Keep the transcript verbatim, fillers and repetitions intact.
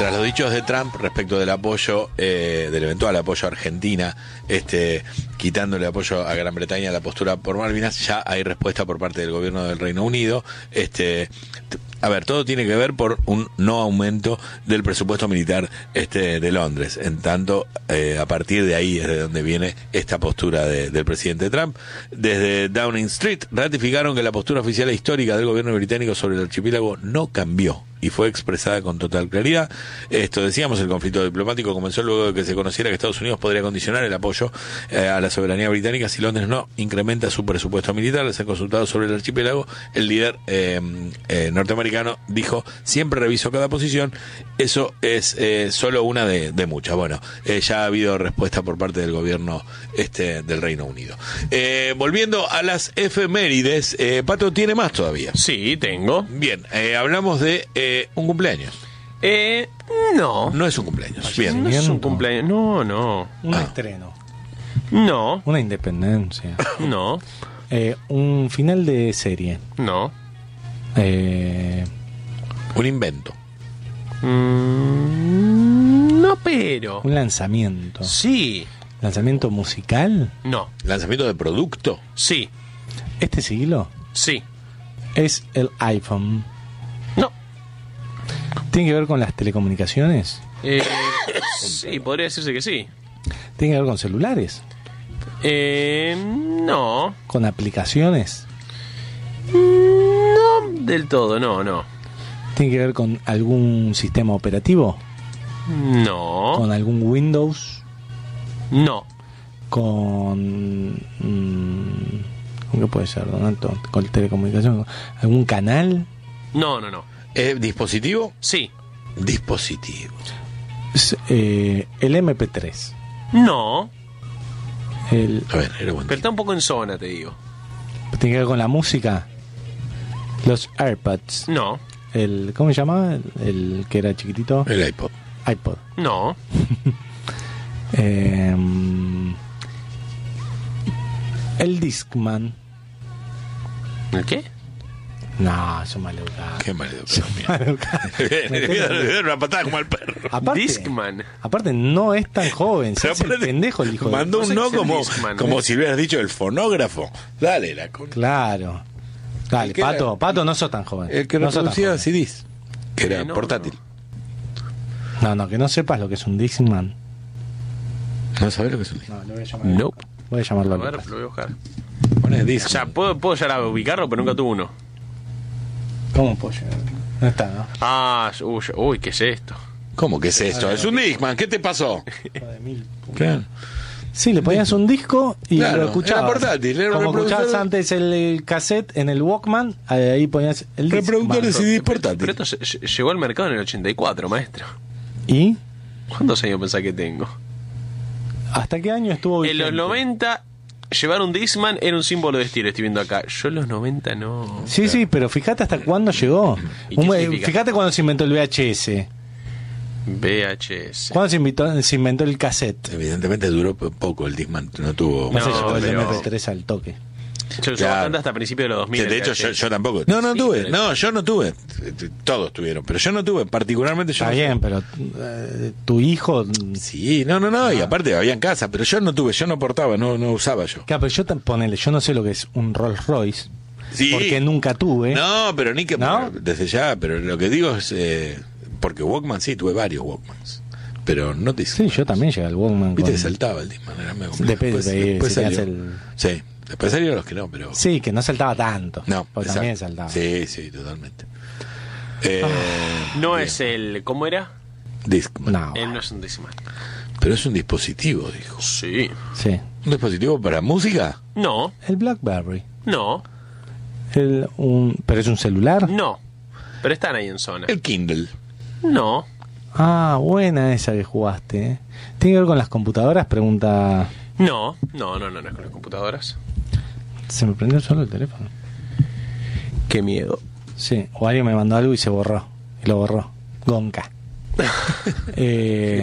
tras los dichos de Trump respecto del apoyo, eh, del eventual apoyo a Argentina, este, quitándole apoyo a Gran Bretaña a la postura por Malvinas, ya hay respuesta por parte del gobierno del Reino Unido. Este, a ver, todo tiene que ver por un no aumento del presupuesto militar este de Londres. En tanto, eh, a partir de ahí es de donde viene esta postura de, del presidente Trump. Desde Downing Street ratificaron que la postura oficial e histórica del gobierno británico sobre el archipiélago no cambió y fue expresada con total claridad. Esto decíamos, el conflicto diplomático comenzó luego de que se conociera que Estados Unidos podría condicionar el apoyo eh, a la soberanía británica si Londres no incrementa su presupuesto militar. Al ser consultado sobre el archipiélago, el líder eh, eh, norteamericano dijo: siempre reviso cada posición, eso es eh, solo una de, de muchas. Bueno, eh, ya ha habido respuesta por parte del gobierno este del Reino Unido. Eh, volviendo a las efemérides, eh, Pato tiene más todavía. Sí, tengo. Bien, eh, hablamos de eh, un cumpleaños. Eh, no. No es un cumpleaños. Bien. No es un cumpleaños. No, no. Un Ah. estreno. No. Una independencia. No. Eh, un final de serie. No. Eh, Un invento. Mm, no, pero. un lanzamiento. Sí. ¿Lanzamiento musical? No. Lanzamiento de producto. Sí. Este siglo Sí. es el iPhone. No. ¿Tiene que ver con las telecomunicaciones? Eh, sí, podría decirse que sí. ¿Tiene que ver con celulares? Eh, no. ¿Con aplicaciones? No del todo, no, no. ¿Tiene que ver con algún sistema operativo? No. ¿Con algún Windows? No. ¿Con... Mm, ¿con qué puede ser, Donato? ¿Con telecomunicación? ¿Algún canal? No, no, no. Eh, ¿Dispositivo? Sí. Dispositivo. S- eh, el eme pe tres. No. El, A ver, era buen Pero está un poco en zona, te digo. ¿Tiene que ver con la música? Los AirPods. No. El, ¿Cómo se llamaba? El, el que era chiquitito. El iPod. iPod. No. Eh, el Discman. ¿El qué? No, eso es maleducado. Qué maleducado. Maleducado. Le voy a dar una patada como al perro. Aparte, Discman. aparte no es tan joven. Se Pero hace el aparte, pendejo el hijo de... Mandó No un sé no qué es el como, Discman. como si hubieras dicho el fonógrafo. Dale, la con... Claro. Dale, El que Pato, era- Pato, no sos tan joven. El que no sos tan reproducía joven. C Ds. Que era Eh, no, portátil. No, no, que no sepas lo que es un Discman. No, sabés lo que es un disc. No, lo voy a llamar. Nope. Voy a llamarlo A a ver, Lucas. lo voy a buscar. Pones disc. O sea, puedo, puedo llegar a ubicarlo, pero nunca tuve uno. ¿Cómo pollo? No está, ¿no? Ah, uy, uy, ¿qué es esto? ¿Cómo que es esto? Es un Discman. ¿Qué te pasó? Hijo de mil putas. Claro. Sí, le ponías un disco y Claro, lo escuchabas. era portátil, era un Como escuchabas reproductor- antes el, el cassette en el Walkman, ahí ponías el disco. Reproductor de C D portátil. Pero esto se- lle- llegó al mercado en el ochenta y cuatro, maestro. ¿Y ¿Cuántos años pensás que tengo? hasta qué año estuvo En los vigente? noventa, llevar un Discman era un símbolo de estilo, estoy viendo acá. Yo en los noventa no. Sí, sí, pero fíjate hasta cuándo llegó. ¿Y qué Un- significa? fíjate cuándo se inventó el V H S. V H S. ¿Cuándo se inventó, se inventó el cassette? Evidentemente duró p- poco el Discman. No tuvo... No, se No, llegó el pero- eme pe tres al toque. Yo lo usé Claro. bastante hasta principios de los dos mil. Que de el hecho yo, V H S. yo tampoco. No, no Sí, tuve. pero- No, yo no tuve. Todos tuvieron, pero yo no tuve. Particularmente yo. Está no- bien, pero eh, tu hijo... Sí, no, no, no. Y aparte había en casa, pero yo no tuve. Yo no portaba, no, no usaba yo. Claro, pero yo, te- ponele, yo no sé lo que es un Rolls Royce, Sí. porque nunca tuve. No, pero ni que. ¿No? Desde ya, pero lo que digo es. Eh, porque Walkman sí, tuve varios Walkmans. Pero no te. Sí, yo también llegué al Walkman. Viste con- que saltaba el Discman, era medio complejo. Después, Después- de- después si tenías salió. el- Sí, después salieron los que no, pero. Sí, que no saltaba tanto. No, porque exacto. también saltaba. Sí, sí, totalmente. Eh, No bien. es el. ¿Cómo era? Discman. No, Él no es un Discman. Pero es un dispositivo, dijo. Sí. sí. ¿Un dispositivo para música? No, El BlackBerry. no, El, un, ¿Pero es un celular? no. Pero están ahí en zona. El Kindle. No. Ah, buena esa que jugaste. ¿eh? ¿Tiene que ver con las computadoras? Pregunta... No, no, no, no, no es con las computadoras. ¿Se me prendió solo el teléfono? Qué miedo. Sí, o alguien me mandó algo y se borró. Y lo borró. Gonca. eh,